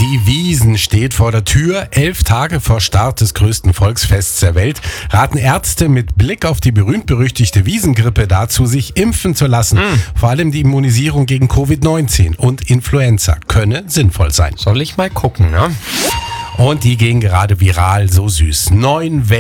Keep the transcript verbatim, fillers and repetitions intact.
Die Wiesn steht vor der Tür. Elf Tage vor Start des größten Volksfests der Welt raten Ärzte mit Blick auf die berühmt-berüchtigte Wiesngrippe dazu, sich impfen zu lassen. Mm. Vor allem die Immunisierung gegen Covid neunzehn und Influenza könne sinnvoll sein. Soll ich mal gucken, ne? Und die gehen gerade viral, so süß. Neun